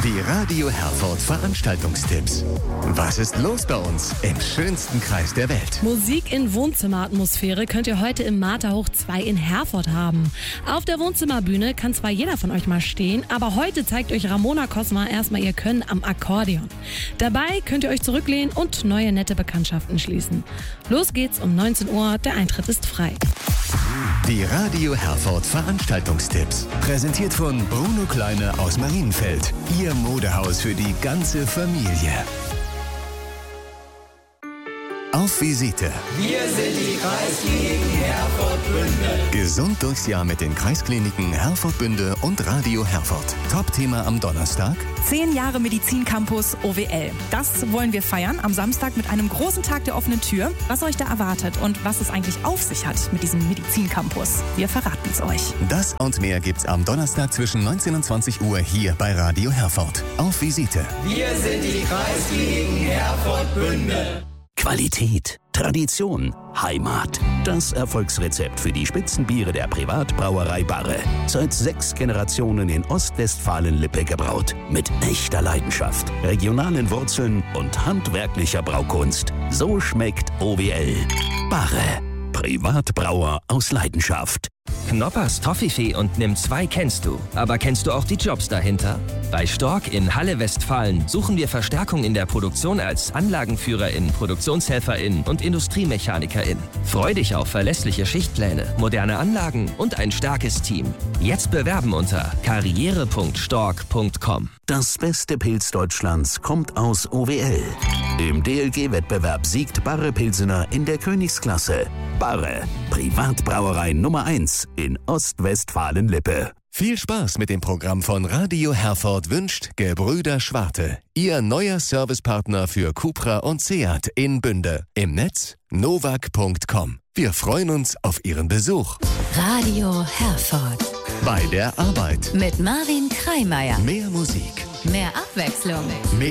Die Radio Herford Veranstaltungstipps. Was ist los bei uns im schönsten Kreis der Welt? Musik in Wohnzimmeratmosphäre könnt ihr heute im Martha Hoch 2 in Herford haben. Auf der Wohnzimmerbühne kann zwar jeder von euch mal stehen, aber heute zeigt euch Ramona Cosma erstmal ihr Können am Akkordeon. Dabei könnt ihr euch zurücklehnen und neue nette Bekanntschaften schließen. Los geht's um 19 Uhr, der Eintritt ist frei. Die Radio Herford Veranstaltungstipps. Präsentiert von Bruno Kleine aus Marienfeld. Ihr Modehaus für die ganze Familie. Auf Visite. Wir sind die Kreiskliniken Herford-Bünde. Gesund durchs Jahr mit den Kreiskliniken Herford-Bünde und Radio Herford. Top-Thema am Donnerstag. 10 Jahre Medizincampus OWL. Das wollen wir feiern am Samstag mit einem großen Tag der offenen Tür. Was euch da erwartet und was es eigentlich auf sich hat mit diesem Medizincampus. Wir verraten es euch. Das und mehr gibt's am Donnerstag zwischen 19 und 20 Uhr hier bei Radio Herford. Auf Visite. Wir sind die Kreiskliniken Herford-Bünde. Qualität, Tradition, Heimat. Das Erfolgsrezept für die Spitzenbiere der Privatbrauerei Barre. Seit 6 Generationen in Ostwestfalen-Lippe gebraut. Mit echter Leidenschaft, regionalen Wurzeln und handwerklicher Braukunst. So schmeckt OWL. Barre. Privatbrauer aus Leidenschaft. Knoppers Toffifee und Nimm 2 kennst du. Aber kennst du auch die Jobs dahinter? Bei Stork in Halle Westfalen suchen wir Verstärkung in der Produktion als Anlagenführerin, Produktionshelferin und Industriemechanikerin. Freu dich auf verlässliche Schichtpläne, moderne Anlagen und ein starkes Team. Jetzt bewerben unter karriere.stork.com. Das beste Pilz Deutschlands kommt aus OWL. Im DLG-Wettbewerb siegt Barre Pilsener in der Königsklasse. Barre, Privatbrauerei Nummer 1 in Ostwestfalen-Lippe. Viel Spaß mit dem Programm von Radio Herford wünscht Gebrüder Schwarte. Ihr neuer Servicepartner für Cupra und Seat in Bünde. Im Netz novak.com. Wir freuen uns auf Ihren Besuch. Radio Herford. Bei der Arbeit. Mit Marvin Kreimeier. Mehr Musik. Mehr Abwechslung. Mehr